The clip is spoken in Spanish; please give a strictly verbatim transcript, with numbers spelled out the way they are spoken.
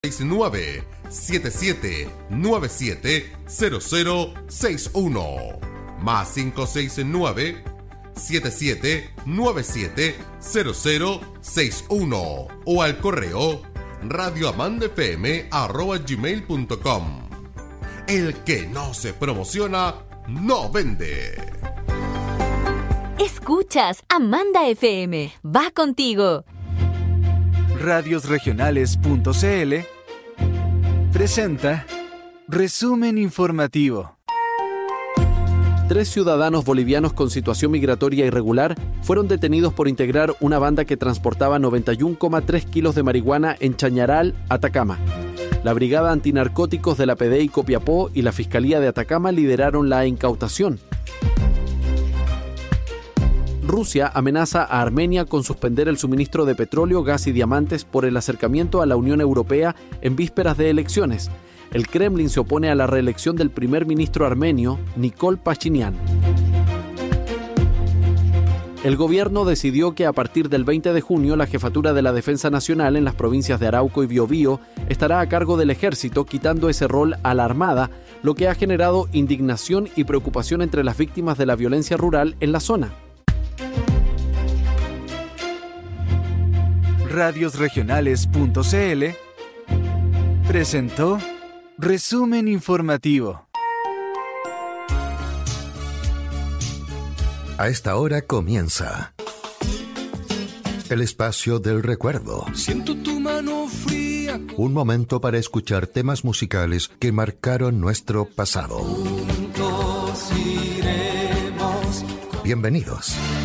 seis nueve siete siete nueve siete cero cero seis uno más cinco seis nueve siete siete nueve siete cero cero seis uno o al correo radioamandafm arroba gmail punto com. El que no se promociona no vende. Escuchas Amanda F M, va contigo. radios regionales punto c l presenta Resumen Informativo. Tres ciudadanos bolivianos con situación migratoria irregular fueron detenidos por integrar una banda que transportaba noventa y uno coma tres kilos de marihuana en Chañaral, Atacama. La Brigada Antinarcóticos de la P D I Copiapó y la Fiscalía de Atacama lideraron la incautación. Rusia amenaza a Armenia con suspender el suministro de petróleo, gas y diamantes por el acercamiento a la Unión Europea en vísperas de elecciones. El Kremlin se opone a la reelección del primer ministro armenio, Nikol Pashinyan. El gobierno decidió que a partir del veinte de junio la jefatura de la Defensa Nacional en las provincias de Arauco y Biobío estará a cargo del Ejército, quitando ese rol a la Armada, lo que ha generado indignación y preocupación entre las víctimas de la violencia rural en la zona. radios regionales punto c l presentó Resumen Informativo. A esta hora comienza el espacio del recuerdo. Siento tu mano fría. Un momento para escuchar temas musicales que marcaron nuestro pasado. Juntos iremos. Bienvenidos.